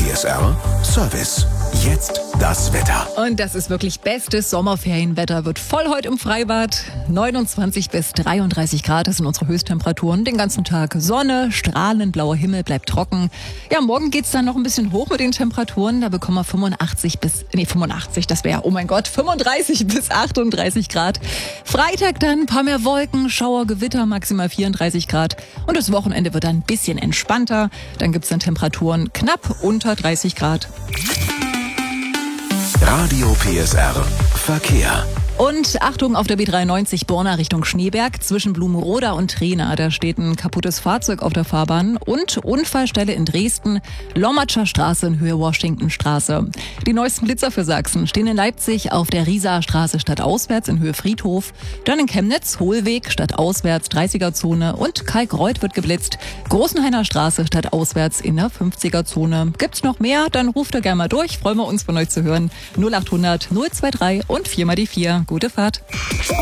PSR Service. Jetzt das Wetter. Und das ist wirklich bestes Sommerferienwetter. Wird voll heute im Freibad. 29 bis 33 Grad, das sind unsere Höchsttemperaturen. Den ganzen Tag Sonne, strahlend blauer Himmel, bleibt trocken. Ja, morgen geht's dann noch ein bisschen hoch mit den Temperaturen. Da bekommen wir 35, das wäre, oh mein Gott, 35 bis 38 Grad. Freitag dann ein paar mehr Wolken, Schauer, Gewitter, maximal 34 Grad. Und das Wochenende wird dann ein bisschen entspannter. Dann gibt's dann Temperaturen knapp unter 30 Grad. Radio PSR Verkehr. Und Achtung auf der B93 Borna Richtung Schneeberg zwischen Blumenroda und Trena. Da steht ein kaputtes Fahrzeug auf der Fahrbahn und Unfallstelle in Dresden, Lommatscher Straße in Höhe Washingtonstraße. Die neuesten Blitzer für Sachsen stehen in Leipzig auf der Riesaer Straße stadtauswärts in Höhe Friedhof. Dann in Chemnitz, Hohlweg stadtauswärts 30er-Zone und Kalkreuth wird geblitzt. Großenhainer Straße stadtauswärts in der 50er-Zone. Gibt's noch mehr? Dann ruft ihr gerne mal durch. Freuen wir uns von euch zu hören. 0800 023 und 4 mal die 4. Gute Fahrt.